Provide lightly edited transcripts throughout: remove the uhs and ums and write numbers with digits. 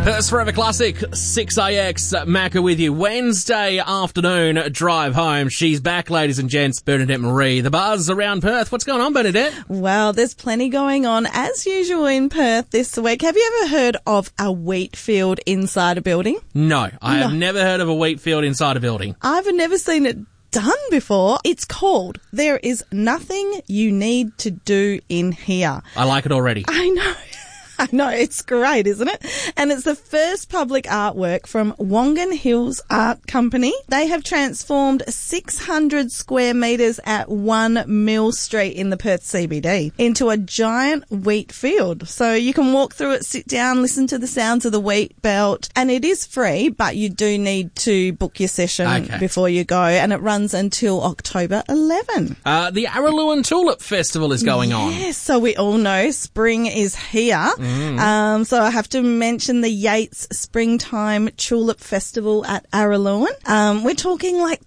Perth's Forever Classic, 6AX, Macca with you. Wednesday afternoon, drive home. She's back, ladies and gents, Bernadette Marie. The buzz around Perth. What's going on, Bernadette? Well, there's plenty going on, as usual, in Perth this week. Have you ever heard of a wheat field inside a building? No, I have never heard of a wheat field inside a building. I've never seen it done before. It's called There Is Nothing You Need to Do in Here. I like it already. I know. I know, it's great, isn't it? And it's the first public artwork from Wongan Hills Art Company. They have transformed 600 square metres at 1 Mill Street in the Perth CBD into a giant wheat field. So you can walk through it, sit down, listen to the sounds of the wheat belt. And it is free, but you do need to book your session before you go. And it runs until October 11. The Araluen Tulip Festival is going on. Yes, so we all know spring is here. So I have to mention the Yates Springtime Tulip Festival at Araluen. We're talking like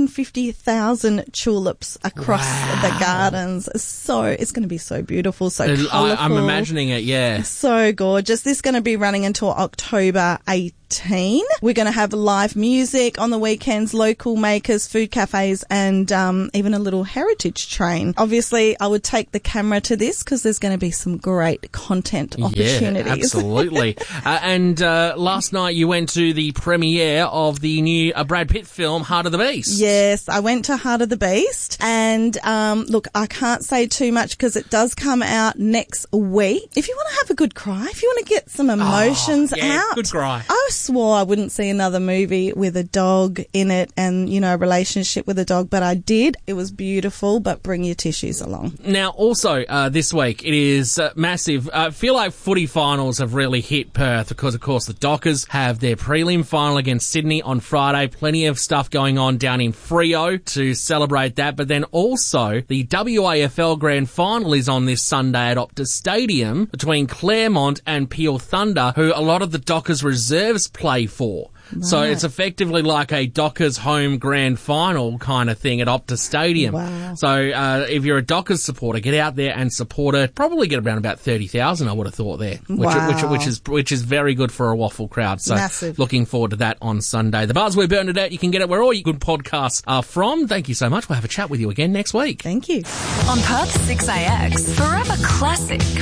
250,000 tulips across the gardens. So it's going to be so beautiful, so colourful. I'm imagining it, yeah. So gorgeous. This is going to be running until October 18. We're going to have live music on the weekends, local makers, food cafes, and even a little heritage train. Obviously, I would take the camera to this because there's going to be some great content opportunities. Yeah, absolutely. And last night you went to the premiere of the new Brad Pitt film, Heart of the Beast. Yes, I went to Heart of the Beast. And look, I can't say too much because it does come out next week. If you want to have a good cry, if you want to get some emotions out. Good cry. I swore I wouldn't see another movie with a dog in it and, you know, a relationship with a dog, but I did. It was beautiful, but bring your tissues along. Now, also, this week, it is massive. I feel like footy finals have really hit Perth because, of course, the Dockers have their prelim final against Sydney on Friday. Plenty of stuff going on down in Freo to celebrate that, but then also the WAFL Grand Final is on this Sunday at Optus Stadium between Claremont and Peel Thunder, who a lot of the Dockers reserves play for. Right. So it's effectively like a Dockers home grand final kind of thing at Optus Stadium. Wow. So if you're a Dockers supporter, get out there and support it. Probably get around about 30,000, I would have thought there, which is very good for a waffle crowd. So massive. Looking forward to that on Sunday. The Buzz, we're Bernadette. You can get it where all your good podcasts are from. Thank you so much. We'll have a chat with you again next week. Thank you. On Perth 6AX, Forever Classic.